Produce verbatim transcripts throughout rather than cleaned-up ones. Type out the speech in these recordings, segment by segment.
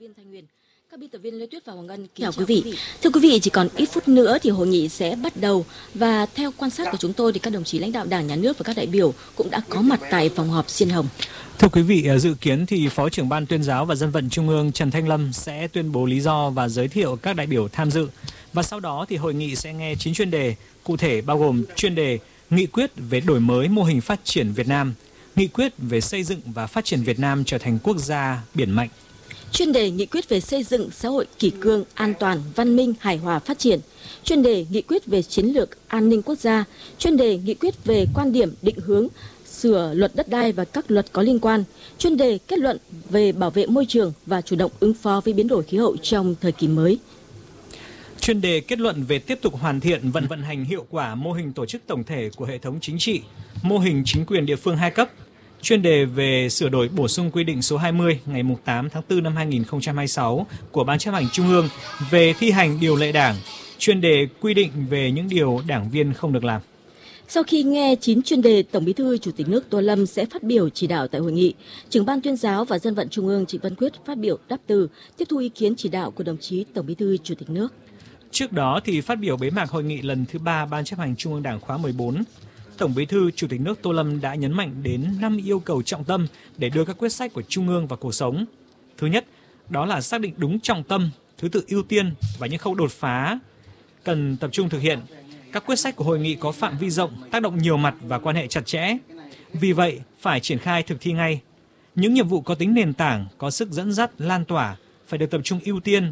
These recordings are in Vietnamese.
viên Thanh Huyền. Các biên tập viên Lê Tuyết và Hoàng Ngân kính chào quý vị. Thưa quý vị, chỉ còn ít phút nữa thì hội nghị sẽ bắt đầu và theo quan sát của chúng tôi thì các đồng chí lãnh đạo Đảng, Nhà nước và các đại biểu cũng đã có mặt tại phòng họp Diên Hồng. Thưa quý vị, dự kiến thì Phó trưởng Ban Tuyên giáo và Dân vận Trung ương Trần Thanh Lâm sẽ tuyên bố lý do và giới thiệu các đại biểu tham dự. Và sau đó thì hội nghị sẽ nghe chín chuyên đề, cụ thể bao gồm chuyên đề Nghị quyết về đổi mới mô hình phát triển Việt Nam, Nghị quyết về xây dựng và phát triển Việt Nam trở thành quốc gia biển mạnh, chuyên đề Nghị quyết về xây dựng xã hội kỷ cương, an toàn, văn minh, hài hòa phát triển, chuyên đề Nghị quyết về chiến lược an ninh quốc gia, chuyên đề Nghị quyết về quan điểm định hướng sửa luật đất đai và các luật có liên quan, chuyên đề kết luận về bảo vệ môi trường và chủ động ứng phó với biến đổi khí hậu trong thời kỳ mới. Chuyên đề kết luận về tiếp tục hoàn thiện vận vận hành hiệu quả mô hình tổ chức tổng thể của hệ thống chính trị, mô hình chính quyền địa phương hai cấp. Chuyên đề về sửa đổi bổ sung quy định số hai mươi ngày tám tháng tư năm hai nghìn không trăm hai mươi sáu của Ban Chấp hành Trung ương về thi hành điều lệ Đảng. Chuyên đề quy định về những điều đảng viên không được làm. Sau khi nghe chín chuyên đề, Tổng Bí thư Chủ tịch nước Tô Lâm sẽ phát biểu chỉ đạo tại hội nghị. Trưởng Ban Tuyên giáo và Dân vận Trung ương Trịnh Văn Quyết phát biểu đáp từ, tiếp thu ý kiến chỉ đạo của đồng chí Tổng Bí thư Chủ tịch nước. Trước đó thì phát biểu bế mạc hội nghị lần thứ ba Ban Chấp hành Trung ương Đảng khóa mười bốn, Tổng Bí thư Chủ tịch nước Tô Lâm đã nhấn mạnh đến năm yêu cầu trọng tâm để đưa các quyết sách của Trung ương vào cuộc sống. Thứ nhất, đó là xác định đúng trọng tâm, thứ tự ưu tiên và những khâu đột phá cần tập trung thực hiện. Các quyết sách của hội nghị có phạm vi rộng, tác động nhiều mặt và quan hệ chặt chẽ. Vì vậy, phải triển khai thực thi ngay. Những nhiệm vụ có tính nền tảng, có sức dẫn dắt, lan tỏa phải được tập trung ưu tiên.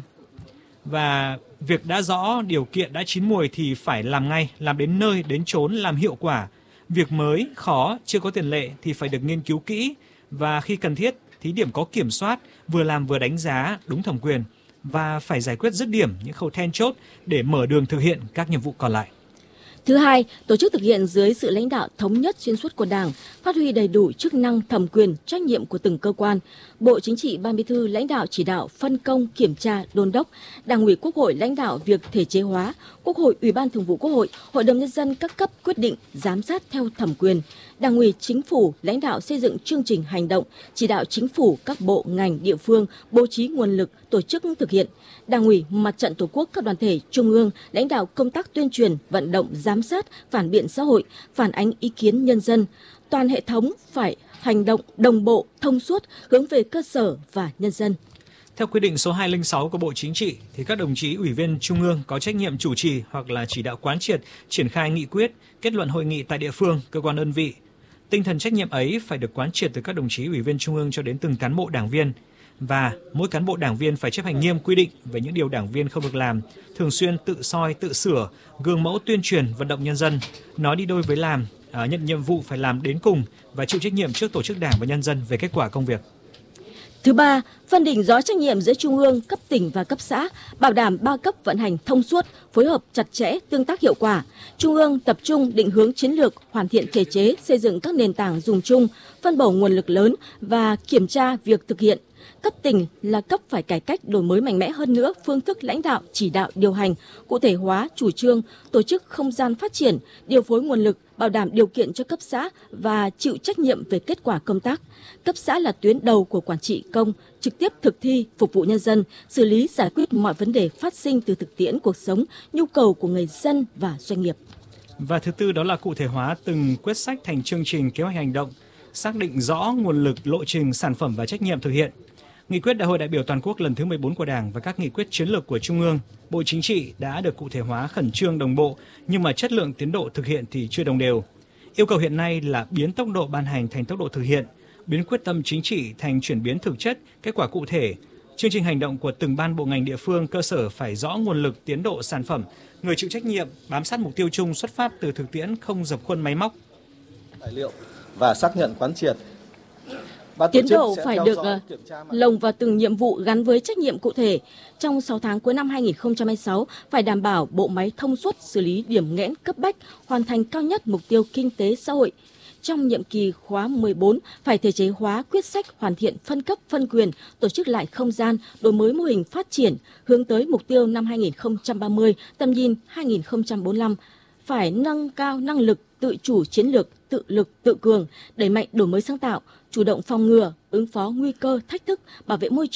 Và việc đã rõ, điều kiện đã chín muồi thì phải làm ngay, làm đến nơi, đến chốn, làm hiệu quả. Việc mới, khó, chưa có tiền lệ thì phải được nghiên cứu kỹ và khi cần thiết, thí điểm có kiểm soát, vừa làm vừa đánh giá đúng thẩm quyền và phải giải quyết dứt điểm những khâu then chốt để mở đường thực hiện các nhiệm vụ còn lại. Thứ hai, tổ chức thực hiện dưới sự lãnh đạo thống nhất xuyên suốt của Đảng, phát huy đầy đủ chức năng, thẩm quyền, trách nhiệm của từng cơ quan. Bộ Chính trị, Ban Bí thư lãnh đạo chỉ đạo phân công, kiểm tra, đôn đốc. Đảng ủy Quốc hội lãnh đạo việc thể chế hóa. Quốc hội, Ủy ban Thường vụ Quốc hội, Hội đồng Nhân dân các cấp quyết định, giám sát theo thẩm quyền. Đảng ủy Chính phủ lãnh đạo xây dựng chương trình hành động, chỉ đạo Chính phủ, các bộ, ngành, địa phương bố trí nguồn lực, tổ chức thực hiện. Đảng ủy, Mặt trận Tổ quốc, các đoàn thể trung ương lãnh đạo công tác tuyên truyền, vận động, giám sát, phản biện xã hội, phản ánh ý kiến nhân dân. Toàn hệ thống phải hành động đồng bộ, thông suốt, hướng về cơ sở và nhân dân. Theo quyết định số hai không sáu của Bộ Chính trị, thì các đồng chí ủy viên Trung ương có trách nhiệm chủ trì hoặc là chỉ đạo quán triệt, triển khai nghị quyết, kết luận hội nghị tại địa phương, cơ quan đơn vị. Tinh thần trách nhiệm ấy phải được quán triệt từ các đồng chí ủy viên Trung ương cho đến từng cán bộ đảng viên. Và mỗi cán bộ đảng viên phải chấp hành nghiêm quy định về những điều đảng viên không được làm, thường xuyên tự soi, tự sửa, gương mẫu tuyên truyền, vận động nhân dân, nói đi đôi với làm, à, nhận nhiệm vụ phải làm đến cùng và chịu trách nhiệm trước tổ chức đảng và nhân dân về kết quả công việc. Thứ ba, phân định rõ trách nhiệm giữa Trung ương, cấp tỉnh và cấp xã, bảo đảm ba cấp vận hành thông suốt, phối hợp chặt chẽ, tương tác hiệu quả. Trung ương tập trung định hướng chiến lược, hoàn thiện thể chế, xây dựng các nền tảng dùng chung, phân bổ nguồn lực lớn và kiểm tra việc thực hiện. Cấp tỉnh là cấp phải cải cách, đổi mới mạnh mẽ hơn nữa phương thức lãnh đạo, chỉ đạo, điều hành, cụ thể hóa chủ trương, tổ chức không gian phát triển, điều phối nguồn lực, bảo đảm điều kiện cho cấp xã và chịu trách nhiệm về kết quả công tác. Cấp xã là tuyến đầu của quản trị công, trực tiếp thực thi, phục vụ nhân dân, xử lý giải quyết mọi vấn đề phát sinh từ thực tiễn cuộc sống, nhu cầu của người dân và doanh nghiệp. Và thứ tư đó là cụ thể hóa từng quyết sách thành chương trình kế hoạch hành động, xác định rõ nguồn lực, lộ trình, sản phẩm và trách nhiệm thực hiện. Nghị quyết Đại hội đại biểu toàn quốc lần thứ mười bốn của Đảng và các nghị quyết chiến lược của Trung ương, Bộ Chính trị đã được cụ thể hóa khẩn trương đồng bộ, nhưng mà chất lượng tiến độ thực hiện thì chưa đồng đều. Yêu cầu hiện nay là biến tốc độ ban hành thành tốc độ thực hiện, biến quyết tâm chính trị thành chuyển biến thực chất, kết quả cụ thể. Chương trình hành động của từng ban bộ ngành địa phương cơ sở phải rõ nguồn lực, tiến độ, sản phẩm, người chịu trách nhiệm, bám sát mục tiêu chung xuất phát từ thực tiễn, không dập khuôn máy móc. Tài liệu và xác nhận quán triệt. Tiến độ phải được lồng vào từng nhiệm vụ gắn với trách nhiệm cụ thể. Trong sáu tháng cuối năm hai nghìn không trăm hai mươi sáu, phải đảm bảo bộ máy thông suốt, xử lý điểm nghẽn cấp bách, hoàn thành cao nhất mục tiêu kinh tế xã hội. Trong nhiệm kỳ khóa mười bốn, phải thể chế hóa quyết sách, hoàn thiện phân cấp, phân quyền, tổ chức lại không gian, đổi mới mô hình phát triển, hướng tới mục tiêu năm hai nghìn không trăm ba mươi, tầm nhìn hai nghìn không trăm bốn mươi lăm. Phải nâng cao năng lực, tự chủ chiến lược, tự lực, tự cường, đẩy mạnh đổi mới sáng tạo, chủ động phòng ngừa, ứng phó nguy cơ, thách thức, bảo vệ môi trường, bảo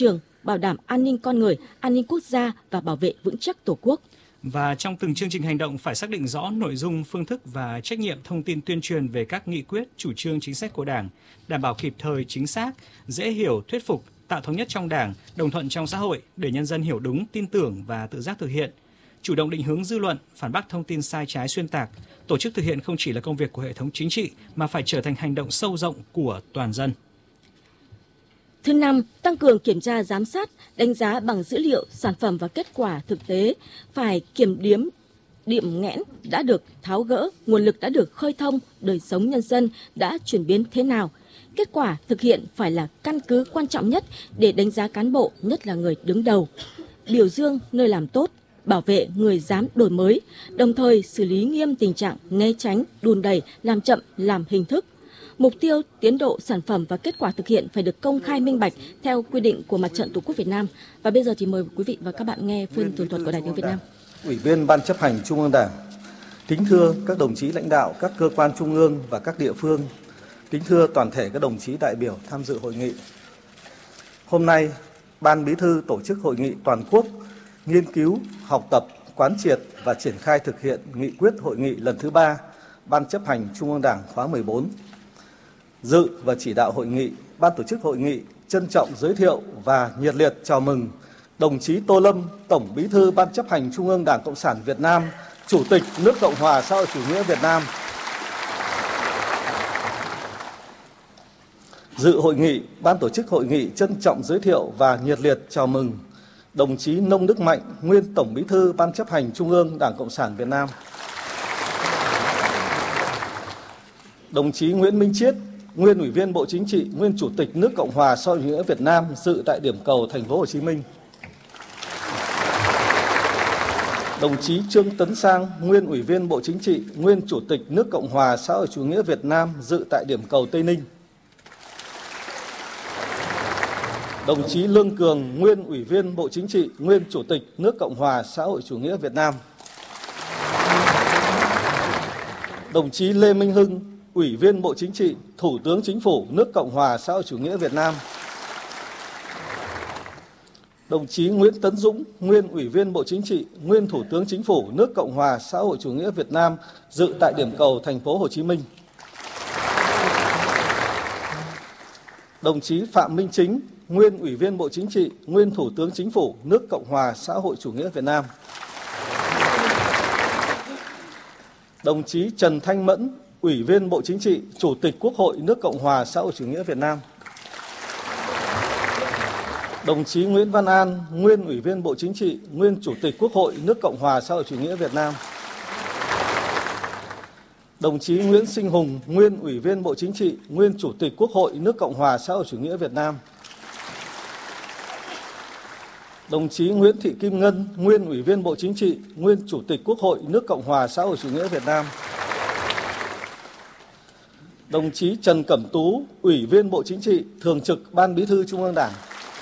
bảo đảm an ninh con người, an ninh quốc gia và bảo vệ vững chắc Tổ quốc. Và trong từng chương trình hành động phải xác định rõ nội dung, phương thức và trách nhiệm thông tin tuyên truyền về các nghị quyết, chủ trương, chính sách của Đảng, đảm bảo kịp thời, chính xác, dễ hiểu, thuyết phục, tạo thống nhất trong Đảng, đồng thuận trong xã hội để nhân dân hiểu đúng, tin tưởng và tự giác thực hiện. Chủ động định hướng dư luận, phản bác thông tin sai trái xuyên tạc. Tổ chức thực hiện không chỉ là công việc của hệ thống chính trị mà phải trở thành hành động sâu rộng của toàn dân. Thứ năm, tăng cường kiểm tra giám sát, đánh giá bằng dữ liệu, sản phẩm và kết quả thực tế, phải kiểm điếm điểm nghẽn đã được tháo gỡ, nguồn lực đã được khơi thông, đời sống nhân dân đã chuyển biến thế nào. Kết quả thực hiện phải là căn cứ quan trọng nhất để đánh giá cán bộ, nhất là người đứng đầu. Biểu dương nơi làm tốt, bảo vệ người dám đổi mới, đồng thời xử lý nghiêm tình trạng né tránh, đùn đẩy, làm chậm, làm hình thức. Mục tiêu, tiến độ, sản phẩm và kết quả thực hiện phải được công khai minh bạch theo quy định của Mặt trận Tổ quốc Việt Nam. Và bây giờ thì mời quý vị và các bạn nghe phiên tường thuật của Đài Tiếng Việt Nam. Ủy viên Ban chấp hành Trung ương Đảng, kính thưa các đồng chí lãnh đạo các cơ quan trung ương và các địa phương, kính thưa toàn thể các đồng chí đại biểu tham dự hội nghị. Hôm nay, Ban Bí thư tổ chức hội nghị toàn quốc nghiên cứu, học tập, quán triệt và triển khai thực hiện nghị quyết hội nghị lần thứ ba Ban chấp hành Trung ương Đảng khóa mười bốn. Dự và chỉ đạo hội nghị, Ban tổ chức hội nghị trân trọng giới thiệu và nhiệt liệt chào mừng đồng chí Tô Lâm, Tổng Bí thư Ban chấp hành Trung ương Đảng Cộng sản Việt Nam, Chủ tịch nước Cộng hòa xã hội chủ nghĩa Việt Nam. Dự hội nghị, Ban tổ chức hội nghị trân trọng giới thiệu và nhiệt liệt chào mừng đồng chí Nông Đức Mạnh, nguyên Tổng Bí thư Ban chấp hành Trung ương Đảng Cộng sản Việt Nam. Đồng chí Nguyễn Minh Chiết, nguyên Ủy viên Bộ Chính trị, nguyên Chủ tịch nước Cộng hòa xã hội chủ nghĩa Việt Nam, dự tại điểm cầu Thành phố Hồ Chí Minh. Đồng chí Trương Tấn Sang, nguyên Ủy viên Bộ Chính trị, nguyên Chủ tịch nước Cộng hòa xã hội chủ nghĩa Việt Nam, dự tại điểm cầu Tây Ninh. Đồng chí Lương Cường, nguyên Ủy viên Bộ Chính trị, nguyên Chủ tịch nước Cộng hòa xã hội chủ nghĩa Việt Nam. Đồng chí Lê Minh Hưng, Ủy viên Bộ Chính trị, Thủ tướng Chính phủ nước Cộng hòa xã hội chủ nghĩa Việt Nam. Đồng chí Nguyễn Tấn Dũng, nguyên Ủy viên Bộ Chính trị, nguyên Thủ tướng Chính phủ nước Cộng hòa xã hội chủ nghĩa Việt Nam, dự tại điểm cầu Thành phố Hồ Chí Minh. Đồng chí Phạm Minh Chính, nguyên Ủy viên Bộ Chính trị, nguyên Thủ tướng Chính phủ nước Cộng hòa xã hội chủ nghĩa Việt Nam. Đồng chí Trần Thanh Mẫn, Ủy viên Bộ Chính trị, Chủ tịch Quốc hội nước Cộng hòa xã hội chủ nghĩa Việt Nam. Đồng chí Nguyễn Văn An, nguyên Ủy viên Bộ Chính trị, nguyên Chủ tịch Quốc hội nước Cộng hòa xã hội chủ nghĩa Việt Nam. Đồng chí Nguyễn Sinh Hùng, nguyên Ủy viên Bộ Chính trị, nguyên Chủ tịch Quốc hội nước Cộng hòa xã hội chủ nghĩa Việt Nam. Đồng chí Nguyễn Thị Kim Ngân, nguyên Ủy viên Bộ Chính trị, nguyên Chủ tịch Quốc hội nước Cộng hòa xã hội chủ nghĩa Việt Nam. Đồng chí Trần Cẩm Tú, Ủy viên Bộ Chính trị, Thường trực Ban Bí thư Trung ương Đảng.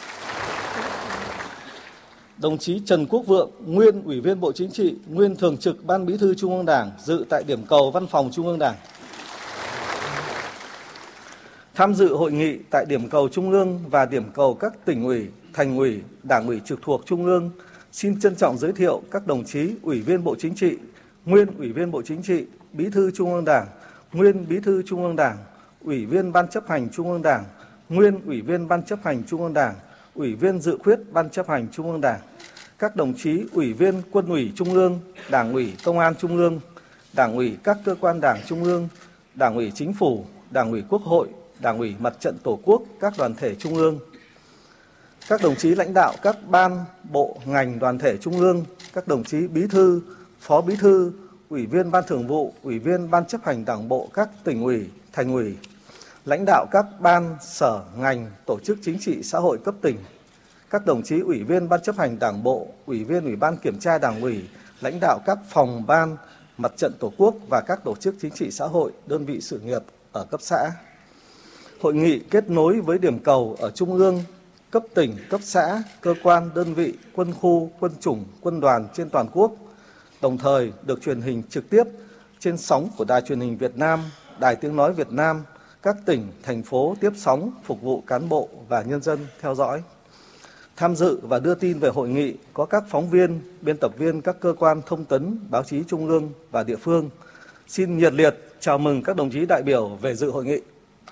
Đồng chí Trần Quốc Vượng, nguyên Ủy viên Bộ Chính trị, nguyên Thường trực Ban Bí thư Trung ương Đảng, dự tại điểm cầu Văn phòng Trung ương Đảng. Tham dự hội nghị tại điểm cầu Trung ương và điểm cầu các tỉnh ủy, thành ủy, đảng ủy trực thuộc Trung ương, xin trân trọng giới thiệu các đồng chí Ủy viên Bộ Chính trị, nguyên Ủy viên Bộ Chính trị, Bí thư Trung ương Đảng, nguyên Bí thư Trung ương Đảng, Ủy viên Ban chấp hành Trung ương Đảng, nguyên Ủy viên Ban chấp hành Trung ương Đảng, Ủy viên dự khuyết Ban chấp hành Trung ương Đảng, các đồng chí Ủy viên Quân ủy Trung ương, Đảng ủy Công an Trung ương, Đảng ủy các cơ quan Đảng Trung ương, Đảng ủy Chính phủ, Đảng ủy Quốc hội, Đảng ủy Mặt trận Tổ quốc, các đoàn thể Trung ương, các đồng chí lãnh đạo các ban, bộ, ngành, đoàn thể Trung ương, các đồng chí Bí thư, Phó Bí thư, Ủy viên Ban Thường vụ, Ủy viên Ban chấp hành Đảng bộ các tỉnh ủy, thành ủy, lãnh đạo các ban, sở, ngành, tổ chức chính trị xã hội cấp tỉnh, các đồng chí Ủy viên Ban chấp hành Đảng bộ, Ủy viên Ủy ban Kiểm tra Đảng ủy, lãnh đạo các phòng ban, Mặt trận Tổ quốc và các tổ chức chính trị xã hội, đơn vị sự nghiệp ở cấp xã. Hội nghị kết nối với điểm cầu ở Trung ương, cấp tỉnh, cấp xã, cơ quan, đơn vị, quân khu, quân chủng, quân đoàn trên toàn quốc, đồng thời được truyền hình trực tiếp trên sóng của Đài Truyền hình Việt Nam, Đài Tiếng nói Việt Nam, các tỉnh, thành phố tiếp sóng phục vụ cán bộ và nhân dân theo dõi. Tham dự và đưa tin về hội nghị có các phóng viên, biên tập viên các cơ quan thông tấn, báo chí trung ương và địa phương. Xin nhiệt liệt chào mừng các đồng chí đại biểu về dự hội nghị.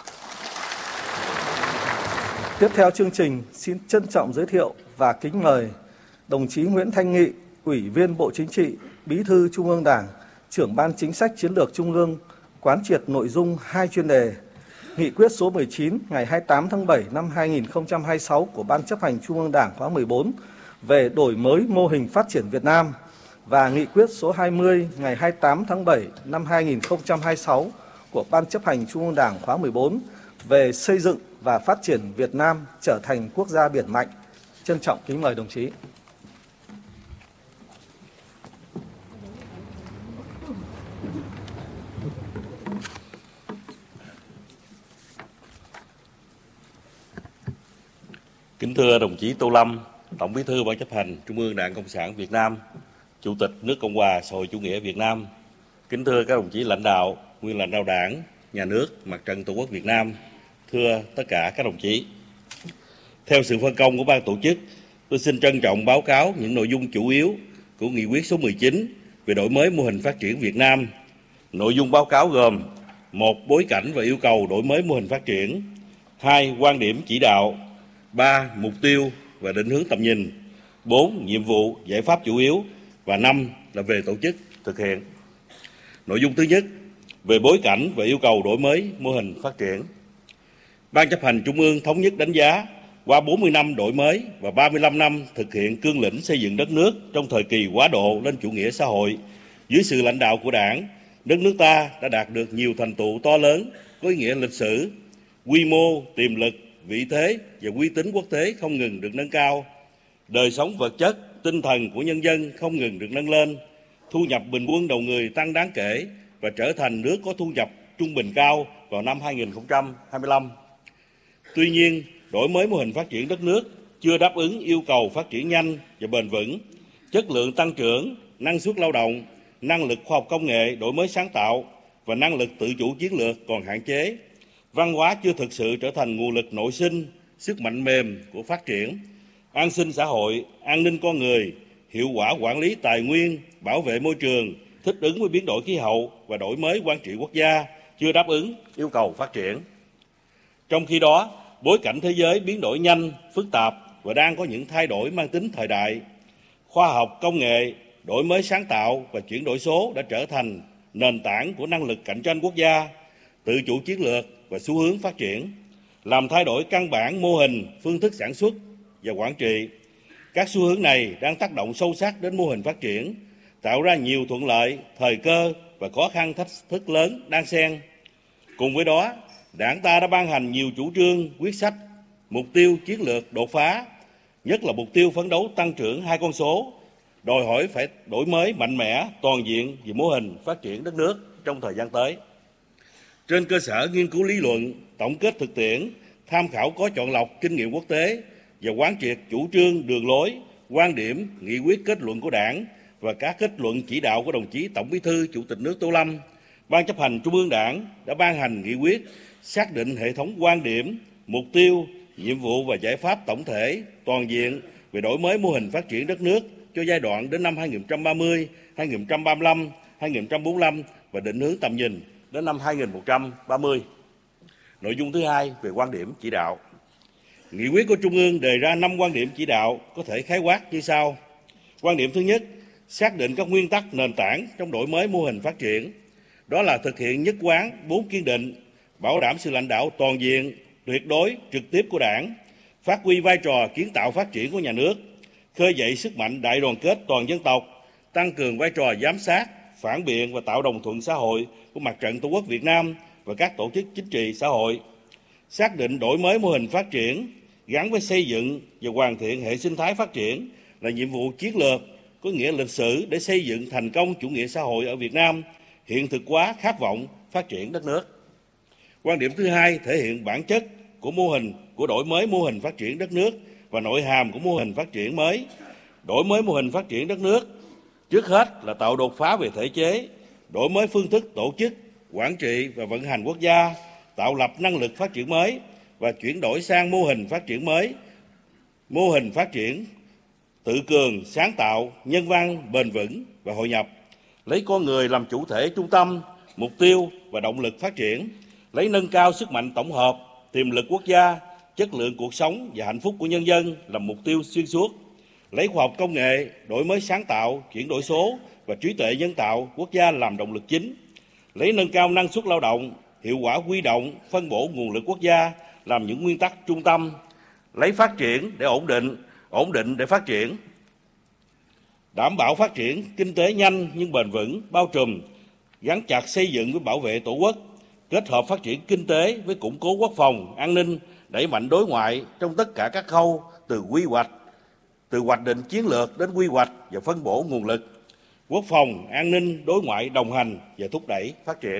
Tiếp theo chương trình, xin trân trọng giới thiệu và kính mời đồng chí Nguyễn Thanh Nghị, Ủy viên Bộ Chính trị, Bí thư Trung ương Đảng, Trưởng Ban Chính sách Chiến lược Trung ương quán triệt nội dung hai chuyên đề: Nghị quyết số mười chín ngày hai mươi tám tháng bảy năm hai nghìn không trăm hai mươi sáu của Ban Chấp hành Trung ương Đảng khóa mười bốn về đổi mới mô hình phát triển Việt Nam và Nghị quyết số hai mươi ngày hai mươi tám tháng bảy năm hai nghìn không trăm hai mươi sáu của Ban Chấp hành Trung ương Đảng khóa mười bốn về xây dựng và phát triển Việt Nam trở thành quốc gia biển mạnh. Trân trọng kính mời đồng chí. Kính thưa đồng chí Tô Lâm, Tổng Bí thư Ban Chấp hành Trung ương Đảng Cộng sản Việt Nam, Chủ tịch nước Cộng hòa xã hội chủ nghĩa Việt Nam. Kính thưa các đồng chí lãnh đạo, nguyên lãnh đạo Đảng, Nhà nước, Mặt trận Tổ quốc Việt Nam. Thưa tất cả các đồng chí. Theo sự phân công của ban tổ chức, tôi xin trân trọng báo cáo những nội dung chủ yếu của Nghị quyết số mười chín về đổi mới mô hình phát triển Việt Nam. Nội dung báo cáo gồm: một. Bối cảnh và yêu cầu đổi mới mô hình phát triển. hai. Quan điểm chỉ đạo. ba. Mục tiêu và định hướng tầm nhìn. bốn. Nhiệm vụ, giải pháp chủ yếu. Và năm là về tổ chức thực hiện. Nội dung thứ nhất, về bối cảnh và yêu cầu đổi mới mô hình phát triển. Ban Chấp hành Trung ương thống nhất đánh giá, qua bốn mươi năm đổi mới và ba mươi lăm năm thực hiện cương lĩnh xây dựng đất nước trong thời kỳ quá độ lên chủ nghĩa xã hội, dưới sự lãnh đạo của Đảng, đất nước ta đã đạt được nhiều thành tựu to lớn, có ý nghĩa lịch sử, quy mô, tiềm lực, vị thế và uy tín quốc tế không ngừng được nâng cao. Đời sống vật chất, tinh thần của nhân dân không ngừng được nâng lên, thu nhập bình quân đầu người tăng đáng kể và trở thành nước có thu nhập trung bình cao vào năm hai nghìn không trăm hai mươi lăm. Tuy nhiên, đổi mới mô hình phát triển đất nước chưa đáp ứng yêu cầu phát triển nhanh và bền vững, chất lượng tăng trưởng, năng suất lao động, năng lực khoa học công nghệ, đổi mới sáng tạo và năng lực tự chủ chiến lược còn hạn chế. Văn hóa chưa thực sự trở thành nguồn lực nội sinh, sức mạnh mềm của phát triển. An sinh xã hội, an ninh con người, hiệu quả quản lý tài nguyên, bảo vệ môi trường, thích ứng với biến đổi khí hậu và đổi mới quản trị quốc gia chưa đáp ứng yêu cầu phát triển. Trong khi đó, bối cảnh thế giới biến đổi nhanh, phức tạp và đang có những thay đổi mang tính thời đại. Khoa học, công nghệ, đổi mới sáng tạo và chuyển đổi số đã trở thành nền tảng của năng lực cạnh tranh quốc gia, tự chủ chiến lược và xu hướng phát triển, làm thay đổi căn bản mô hình, phương thức sản xuất và quản trị. Các xu hướng này đang tác động sâu sắc đến mô hình phát triển, tạo ra nhiều thuận lợi, thời cơ và khó khăn thách thức lớn đan xen. Cùng với đó, Đảng ta đã ban hành nhiều chủ trương, quyết sách, mục tiêu chiến lược đột phá, nhất là mục tiêu phấn đấu tăng trưởng hai con số, đòi hỏi phải đổi mới mạnh mẽ, toàn diện về mô hình phát triển đất nước trong thời gian tới. Trên cơ sở nghiên cứu lý luận, tổng kết thực tiễn, tham khảo có chọn lọc kinh nghiệm quốc tế và quán triệt chủ trương, đường lối, quan điểm, nghị quyết kết luận của Đảng và các kết luận chỉ đạo của đồng chí Tổng Bí thư Chủ tịch nước Tô Lâm, Ban Chấp hành Trung ương Đảng đã ban hành nghị quyết xác định hệ thống quan điểm, mục tiêu, nhiệm vụ và giải pháp tổng thể, toàn diện về đổi mới mô hình phát triển đất nước cho giai đoạn đến năm hai nghìn không trăm ba mươi, hai nghìn không trăm ba mươi lăm, hai nghìn không trăm bốn mươi lăm và định hướng tầm nhìn đến năm hai nghìn một trăm ba mươi. Nội dung thứ hai về quan điểm chỉ đạo. Nghị quyết của Trung ương đề ra năm quan điểm chỉ đạo có thể khái quát như sau. Quan điểm thứ nhất, xác định các nguyên tắc nền tảng trong đổi mới mô hình phát triển. Đó là thực hiện nhất quán, bốn kiên định, bảo đảm sự lãnh đạo toàn diện, tuyệt đối, trực tiếp của Đảng, phát huy vai trò kiến tạo phát triển của nhà nước, khơi dậy sức mạnh đại đoàn kết toàn dân tộc, tăng cường vai trò giám sát, phản biện và tạo đồng thuận xã hội của Mặt trận Tổ quốc Việt Nam và các tổ chức chính trị xã hội. Xác định đổi mới mô hình phát triển gắn với xây dựng và hoàn thiện hệ sinh thái phát triển là nhiệm vụ chiến lược có nghĩa lịch sử để xây dựng thành công chủ nghĩa xã hội ở Việt Nam, hiện thực hóa khát vọng phát triển đất nước. Quan điểm thứ hai thể hiện bản chất của mô hình của đổi mới mô hình phát triển đất nước và nội hàm của mô hình phát triển mới. Đổi mới mô hình phát triển đất nước trước hết là tạo đột phá về thể chế, đổi mới phương thức tổ chức, quản trị và vận hành quốc gia, tạo lập năng lực phát triển mới và chuyển đổi sang mô hình phát triển mới, mô hình phát triển tự cường, sáng tạo, nhân văn, bền vững và hội nhập, lấy con người làm chủ thể trung tâm, mục tiêu và động lực phát triển, lấy nâng cao sức mạnh tổng hợp, tiềm lực quốc gia, chất lượng cuộc sống và hạnh phúc của nhân dân làm mục tiêu xuyên suốt, lấy khoa học công nghệ, đổi mới sáng tạo, chuyển đổi số và trí tuệ nhân tạo quốc gia làm động lực chính, lấy nâng cao năng suất lao động, hiệu quả huy động, phân bổ nguồn lực quốc gia làm những nguyên tắc trung tâm, lấy phát triển để ổn định, ổn định để phát triển, đảm bảo phát triển kinh tế nhanh nhưng bền vững, bao trùm, gắn chặt xây dựng với bảo vệ Tổ quốc, kết hợp phát triển kinh tế với củng cố quốc phòng, an ninh, đẩy mạnh đối ngoại trong tất cả các khâu từ quy hoạch, từ hoạch định chiến lược đến quy hoạch và phân bổ nguồn lực. Quốc phòng, an ninh, đối ngoại đồng hành và thúc đẩy phát triển.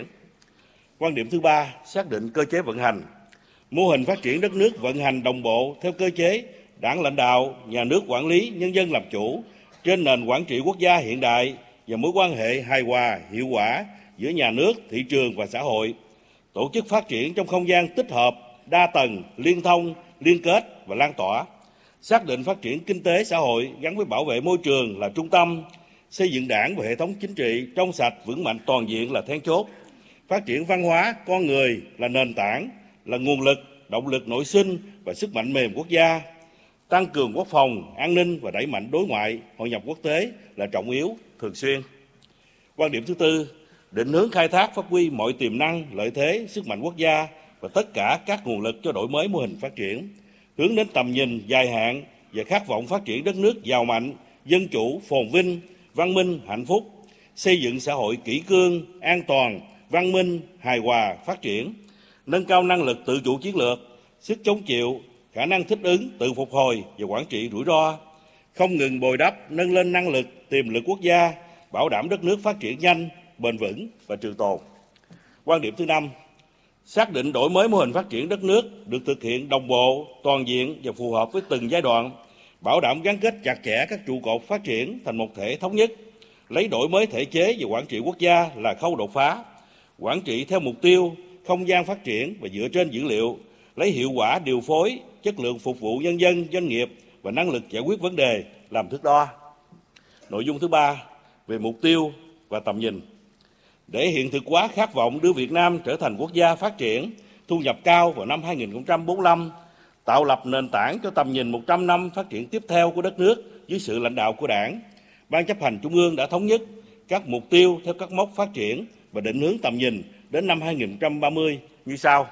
Quan điểm thứ ba, xác định cơ chế vận hành. Mô hình phát triển đất nước vận hành đồng bộ theo cơ chế đảng lãnh đạo, nhà nước quản lý, nhân dân làm chủ, trên nền quản trị quốc gia hiện đại và mối quan hệ hài hòa, hiệu quả giữa nhà nước, thị trường và xã hội. Tổ chức phát triển trong không gian tích hợp, đa tầng, liên thông, liên kết và lan tỏa. Xác định phát triển kinh tế xã hội gắn với bảo vệ môi trường là trung tâm, xây dựng đảng và hệ thống chính trị trong sạch, vững mạnh toàn diện là then chốt. Phát triển văn hóa, con người là nền tảng, là nguồn lực, động lực nội sinh và sức mạnh mềm quốc gia. Tăng cường quốc phòng, an ninh và đẩy mạnh đối ngoại, hội nhập quốc tế là trọng yếu, thường xuyên. Quan điểm thứ tư, định hướng khai thác phát huy mọi tiềm năng, lợi thế, sức mạnh quốc gia và tất cả các nguồn lực cho đổi mới mô hình phát triển, hướng đến tầm nhìn dài hạn và khát vọng phát triển đất nước giàu mạnh, dân chủ, phồn vinh, văn minh, hạnh phúc, xây dựng xã hội kỷ cương, an toàn, văn minh, hài hòa, phát triển, nâng cao năng lực tự chủ chiến lược, sức chống chịu, khả năng thích ứng, tự phục hồi và quản trị rủi ro, không ngừng bồi đắp, nâng lên năng lực, tiềm lực quốc gia, bảo đảm đất nước phát triển nhanh, bền vững và trường tồn. Quan điểm thứ năm, xác định đổi mới mô hình phát triển đất nước được thực hiện đồng bộ, toàn diện và phù hợp với từng giai đoạn, bảo đảm gắn kết chặt chẽ các trụ cột phát triển thành một thể thống nhất, lấy đổi mới thể chế và quản trị quốc gia là khâu đột phá, quản trị theo mục tiêu, không gian phát triển và dựa trên dữ liệu, lấy hiệu quả điều phối, chất lượng phục vụ nhân dân, doanh nghiệp và năng lực giải quyết vấn đề làm thước đo. Nội dung thứ ba, về mục tiêu và tầm nhìn. Để hiện thực hóa khát vọng đưa Việt Nam trở thành quốc gia phát triển, thu nhập cao vào năm hai nghìn không trăm bốn mươi lăm, tạo lập nền tảng cho tầm nhìn một trăm năm phát triển tiếp theo của đất nước dưới sự lãnh đạo của Đảng, Ban chấp hành Trung ương đã thống nhất các mục tiêu theo các mốc phát triển và định hướng tầm nhìn đến năm hai nghìn không trăm ba mươi như sau.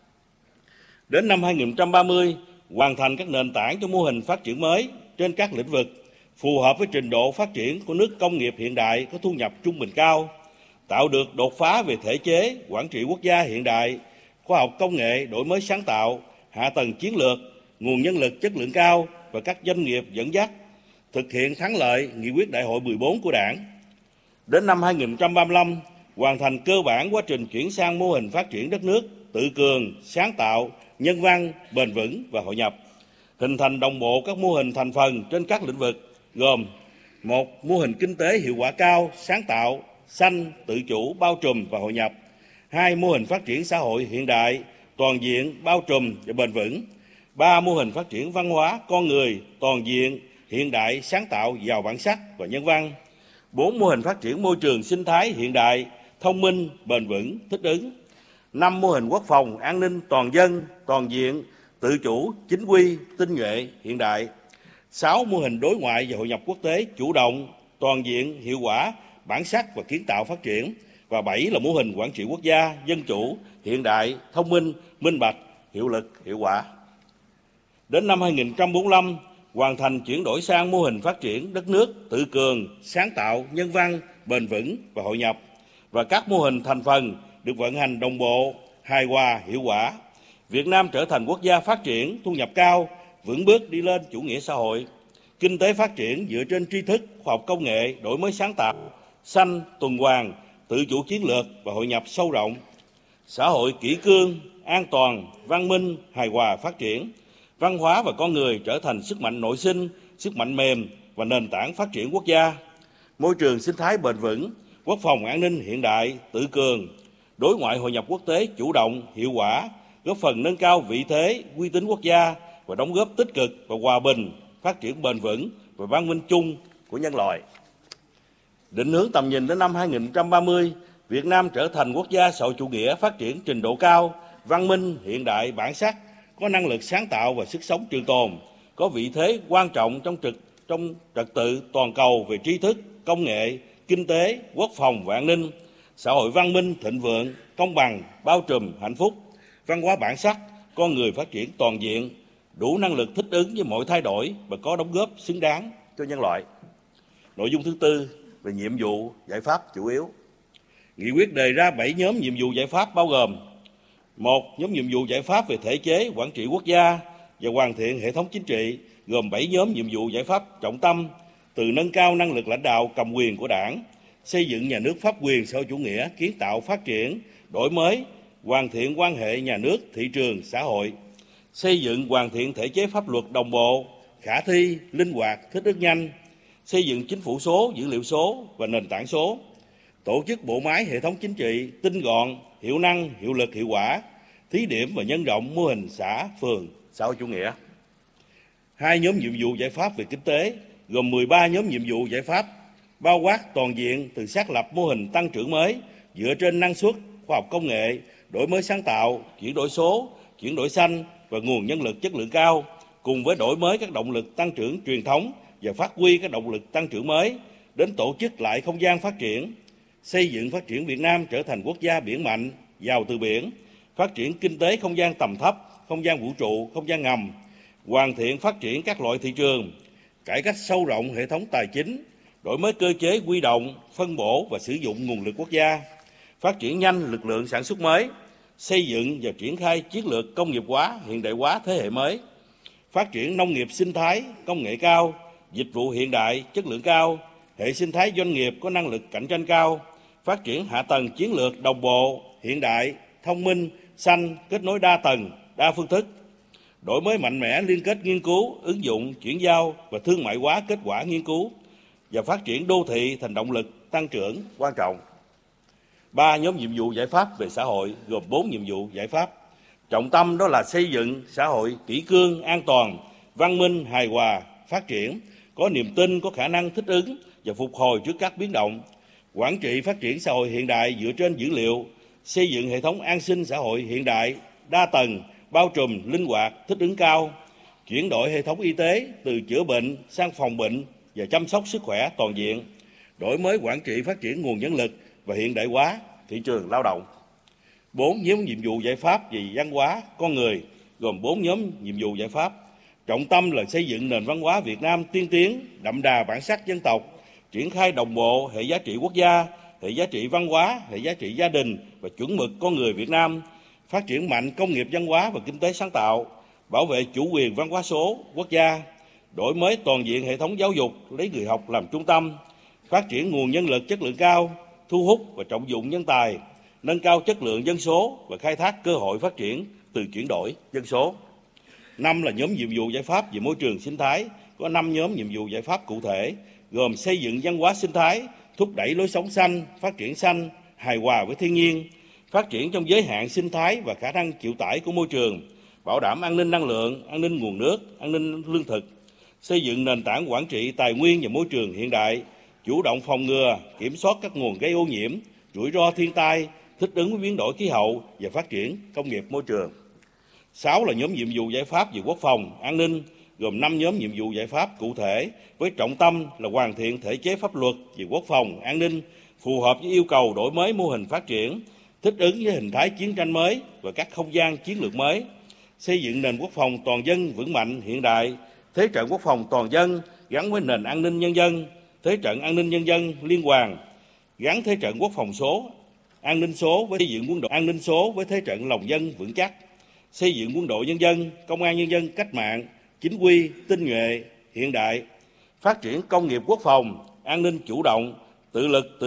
Đến năm hai nghìn không trăm ba mươi, hoàn thành các nền tảng cho mô hình phát triển mới trên các lĩnh vực, phù hợp với trình độ phát triển của nước công nghiệp hiện đại có thu nhập trung bình cao, tạo được đột phá về thể chế, quản trị quốc gia hiện đại, khoa học công nghệ, đổi mới sáng tạo, hạ tầng chiến lược, nguồn nhân lực chất lượng cao và các doanh nghiệp dẫn dắt, thực hiện thắng lợi nghị quyết đại hội mười bốn của Đảng. Đến năm hai nghìn không trăm ba mươi lăm, hoàn thành cơ bản quá trình chuyển sang mô hình phát triển đất nước tự cường, sáng tạo, nhân văn, bền vững và hội nhập, hình thành đồng bộ các mô hình thành phần trên các lĩnh vực gồm: một, mô hình kinh tế hiệu quả cao, sáng tạo, xanh, tự chủ, bao trùm và hội nhập; hai, mô hình phát triển xã hội hiện đại, toàn diện, bao trùm và bền vững; ba, mô hình phát triển văn hóa, con người, toàn diện, hiện đại, sáng tạo, giàu bản sắc và nhân văn; bốn, mô hình phát triển môi trường sinh thái hiện đại, thông minh, bền vững, thích ứng; năm, mô hình quốc phòng, an ninh toàn dân, toàn diện, tự chủ, chính quy, tinh nhuệ, hiện đại; sáu, mô hình đối ngoại và hội nhập quốc tế chủ động, toàn diện, hiệu quả, bản sắc và kiến tạo phát triển; và bảy là mô hình quản trị quốc gia, dân chủ, hiện đại, thông minh, minh bạch, hiệu lực, hiệu quả. Đến năm hai nghìn không trăm bốn mươi lăm, hoàn thành chuyển đổi sang mô hình phát triển đất nước tự cường, sáng tạo, nhân văn, bền vững và hội nhập, và các mô hình thành phần được vận hành đồng bộ, hài hòa, hiệu quả. Việt Nam trở thành quốc gia phát triển, thu nhập cao, vững bước đi lên chủ nghĩa xã hội. Kinh tế phát triển dựa trên tri thức, khoa học công nghệ, đổi mới sáng tạo, xanh, tuần hoàn, tự chủ chiến lược và hội nhập sâu rộng. Xã hội kỷ cương, an toàn, văn minh, hài hòa phát triển. Văn hóa và con người trở thành sức mạnh nội sinh, sức mạnh mềm và nền tảng phát triển quốc gia. Môi trường sinh thái bền vững, quốc phòng an ninh hiện đại, tự cường, đối ngoại hội nhập quốc tế chủ động, hiệu quả, góp phần nâng cao vị thế, uy tín quốc gia, và đóng góp tích cực vào hòa bình, phát triển bền vững và văn minh chung của nhân loại. Định hướng tầm nhìn đến năm hai nghìn không trăm ba mươi, Việt Nam trở thành quốc gia xã hội chủ nghĩa phát triển trình độ cao, văn minh, hiện đại, bản sắc, có năng lực sáng tạo và sức sống trường tồn, có vị thế quan trọng trong trực trong trật tự toàn cầu về tri thức, công nghệ, kinh tế, quốc phòng và an ninh, xã hội văn minh, thịnh vượng, công bằng, bao trùm, hạnh phúc, văn hóa bản sắc, con người phát triển toàn diện, đủ năng lực thích ứng với mọi thay đổi và có đóng góp xứng đáng cho nhân loại. Nội dung thứ tư về nhiệm vụ giải pháp chủ yếu. Nghị quyết đề ra bảy nhóm nhiệm vụ giải pháp bao gồm: một, nhóm nhiệm vụ giải pháp về thể chế, quản trị quốc gia và hoàn thiện hệ thống chính trị, gồm bảy nhóm nhiệm vụ giải pháp trọng tâm, từ nâng cao năng lực lãnh đạo cầm quyền của Đảng, xây dựng nhà nước pháp quyền xã hội chủ nghĩa, kiến tạo phát triển, đổi mới, hoàn thiện quan hệ nhà nước, thị trường, xã hội, xây dựng hoàn thiện thể chế pháp luật đồng bộ, khả thi, linh hoạt, thích ứng nhanh, xây dựng chính phủ số, dữ liệu số và nền tảng số, tổ chức bộ máy hệ thống chính trị tinh gọn, hiệu năng, hiệu lực, hiệu quả, thí điểm và nhân rộng mô hình xã, phường, xã hội chủ nghĩa. Hai nhóm nhiệm vụ giải pháp về kinh tế, gồm mười ba nhóm nhiệm vụ giải pháp, bao quát toàn diện từ xác lập mô hình tăng trưởng mới dựa trên năng suất, khoa học công nghệ, đổi mới sáng tạo, chuyển đổi số, chuyển đổi xanh và nguồn nhân lực chất lượng cao, cùng với đổi mới các động lực tăng trưởng truyền thống và phát huy các động lực tăng trưởng mới, đến tổ chức lại không gian phát triển, xây dựng phát triển Việt Nam trở thành quốc gia biển mạnh, giàu từ biển, phát triển kinh tế không gian tầm thấp, không gian vũ trụ, không gian ngầm, hoàn thiện phát triển các loại thị trường, cải cách sâu rộng hệ thống tài chính, đổi mới cơ chế huy động, phân bổ và sử dụng nguồn lực quốc gia, phát triển nhanh lực lượng sản xuất mới, xây dựng và triển khai chiến lược công nghiệp hóa, hiện đại hóa thế hệ mới, phát triển nông nghiệp sinh thái, công nghệ cao, dịch vụ hiện đại, chất lượng cao, hệ sinh thái doanh nghiệp có năng lực cạnh tranh cao, phát triển hạ tầng chiến lược đồng bộ, hiện đại, thông minh, xanh, kết nối đa tầng, đa phương thức, đổi mới mạnh mẽ liên kết nghiên cứu, ứng dụng, chuyển giao và thương mại hóa kết quả nghiên cứu và phát triển đô thị thành động lực tăng trưởng quan trọng. Ba nhóm nhiệm vụ giải pháp về xã hội gồm bốn nhiệm vụ giải pháp. Trọng tâm đó là xây dựng xã hội kỷ cương, an toàn, văn minh, hài hòa, phát triển, có niềm tin, có khả năng thích ứng và phục hồi trước các biến động, quản trị phát triển xã hội hiện đại dựa trên dữ liệu, xây dựng hệ thống an sinh xã hội hiện đại, đa tầng, bao trùm, linh hoạt, thích ứng cao, chuyển đổi hệ thống y tế từ chữa bệnh sang phòng bệnh và chăm sóc sức khỏe toàn diện, đổi mới quản trị phát triển nguồn nhân lực và hiện đại hóa thị trường lao động. Bốn nhóm nhiệm vụ giải pháp về văn hóa, con người gồm bốn nhóm nhiệm vụ giải pháp. Trọng tâm là xây dựng nền văn hóa Việt Nam tiên tiến, đậm đà bản sắc dân tộc, triển khai đồng bộ hệ giá trị quốc gia, hệ giá trị văn hóa, hệ giá trị gia đình và chuẩn mực con người Việt Nam, phát triển mạnh công nghiệp văn hóa và kinh tế sáng tạo, bảo vệ chủ quyền văn hóa số quốc gia, đổi mới toàn diện hệ thống giáo dục, lấy người học làm trung tâm, phát triển nguồn nhân lực chất lượng cao, thu hút và trọng dụng nhân tài, nâng cao chất lượng dân số và khai thác cơ hội phát triển từ chuyển đổi dân số. Năm là nhóm nhiệm vụ giải pháp về môi trường sinh thái, có năm nhóm nhiệm vụ giải pháp cụ thể, gồm xây dựng văn hóa sinh thái, thúc đẩy lối sống xanh, phát triển xanh, hài hòa với thiên nhiên, phát triển trong giới hạn sinh thái và khả năng chịu tải của môi trường, bảo đảm an ninh năng lượng, an ninh nguồn nước, an ninh lương thực, xây dựng nền tảng quản trị tài nguyên và môi trường hiện đại, chủ động phòng ngừa, kiểm soát các nguồn gây ô nhiễm, rủi ro thiên tai, thích ứng với biến đổi khí hậu và phát triển công nghiệp môi trường. Sáu là nhóm nhiệm vụ giải pháp về quốc phòng, an ninh, gồm năm nhóm nhiệm vụ giải pháp cụ thể với trọng tâm là hoàn thiện thể chế pháp luật về quốc phòng, an ninh, phù hợp với yêu cầu đổi mới mô hình phát triển, thích ứng với hình thái chiến tranh mới và các không gian chiến lược mới, xây dựng nền quốc phòng toàn dân vững mạnh hiện đại, thế trận quốc phòng toàn dân gắn với nền an ninh nhân dân, thế trận an ninh nhân dân liên hoàn, gắn thế trận quốc phòng số, an ninh số với xây dựng quân đội an ninh số với thế trận lòng dân vững chắc, xây dựng quân đội nhân dân, công an nhân dân cách mạng, chính quy, tinh nhuệ, hiện đại, phát triển công nghiệp quốc phòng, an ninh chủ động, tự lực tự